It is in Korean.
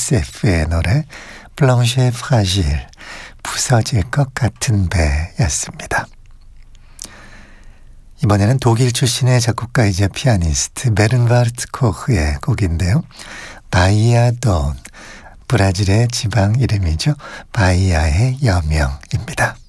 유세프의 노래 블랑쉐 프라질, 부서질 것 같은 배였습니다. 이번에는 독일 출신의 작곡가이자 피아니스트 베른와르트 코흐의 곡인데요. 바이아 돈, 브라질의 지방 이름이죠. 바이아의 여명입니다.